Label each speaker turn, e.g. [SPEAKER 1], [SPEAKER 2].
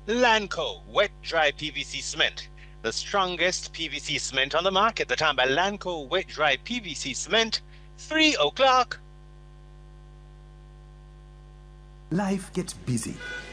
[SPEAKER 1] Lanco Wet Dry PVC Cement, the strongest PVC cement on the market. The time by Lanco Wet Dry PVC Cement, 3 o'clock.
[SPEAKER 2] Life gets busy.